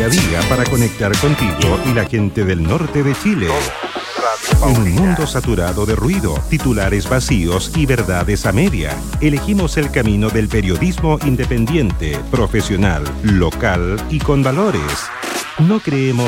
día para conectar contigo y la gente del norte de Chile. En un mundo saturado de ruido, titulares vacíos y verdades a media, elegimos el camino del periodismo independiente, profesional, local y con valores. No creemos